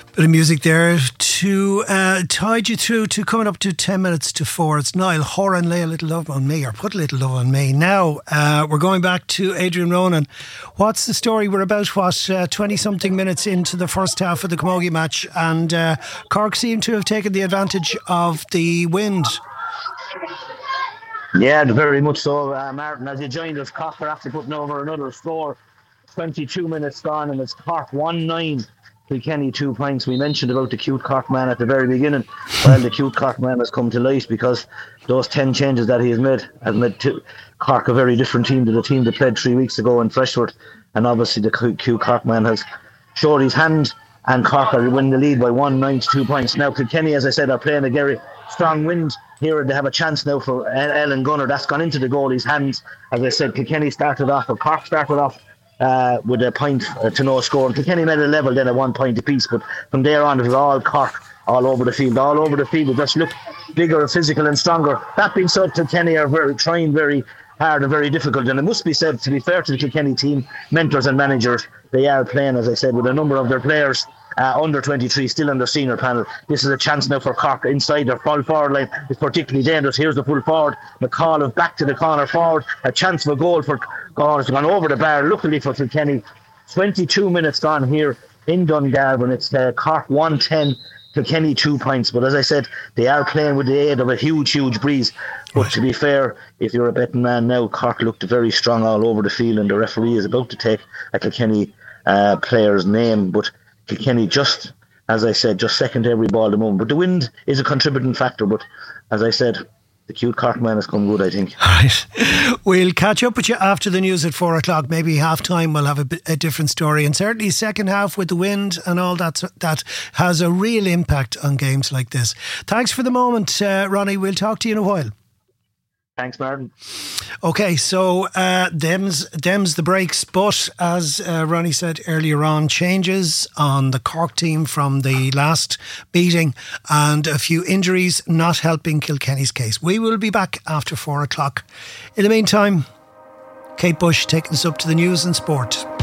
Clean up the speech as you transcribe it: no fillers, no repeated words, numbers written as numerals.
Bit of music there to tide you through to coming up to 10 minutes to 4. It's Niall Horan, Lay a Little Love on Me, or Put a Little Love on Me. Now, we're going back to Adrian Ronan. What's the story? We're about, 20-something minutes into the first half of the Camogie match, and Cork seem to have taken the advantage of the wind. Yeah, very much so, Martin. As you joined us, Cork are after putting over another score. 22 minutes gone, and it's Cork 1-9. Kilkenny 2 points. We mentioned about the cute Cork man at the very beginning. Well, the cute Cork man has come to light because those 10 changes that he has made Cork a very different team to the team that played 3 weeks ago in Freshford. And obviously the cute Cork man has showed his hand, and Cork are winning the lead by 1-9 to 2 points. Now Kilkenny, as I said, are playing a very strong wind here. They have a chance now for Ellen Gunner. That's gone into the goalie's hands. As I said, Kilkenny started off, or Cork started off with a point to no score, and Kilkenny made a level then at 1 point apiece, but from there on it was all Cork all over the field. It just looked bigger, physical and stronger. That being said, Kilkenny are trying very hard and very difficult, and it must be said, to be fair to the Kilkenny team, mentors and managers, they are playing, as I said, with a number of their players under 23 still on their senior panel. This is a chance now for Cork inside their full forward line. It's particularly dangerous. Here's the full forward, McAuliffe back to the corner forward, a chance for a goal for Cork. It's gone over the bar, luckily for Kilkenny. 22 minutes gone here in Dungarvan. It's Cork 1-10, Kilkenny 2 points. But as I said, they are playing with the aid of a huge breeze. But to be fair, if you're a betting man now, Cork looked very strong all over the field, and the referee is about to take a Kilkenny player's name. But Kilkenny, just as I said, just second to every ball at the moment. But the wind is a contributing factor. But as I said, the cute Cork man has come good, I think. Right. We'll catch up with you after the news at 4 o'clock. Maybe half time we'll have a different story. And certainly second half with the wind and all that has a real impact on games like this. Thanks for the moment, Ronnie. We'll talk to you in a while. Thanks, Martin. Okay, so them's the breaks, but as Ronnie said earlier on, changes on the Cork team from the last meeting and a few injuries not helping Kilkenny's case. We will be back after 4 o'clock. In the meantime, Kate Bush taking us up to the news and sport.